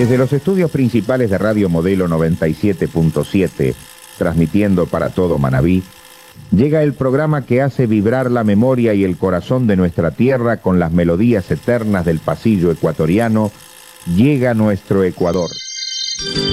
Desde los estudios principales de Radio Modelo 97.7, transmitiendo para todo Manabí, llega el programa que hace vibrar la memoria y el corazón de nuestra tierra con las melodías eternas del pasillo ecuatoriano. Llega nuestro Ecuador.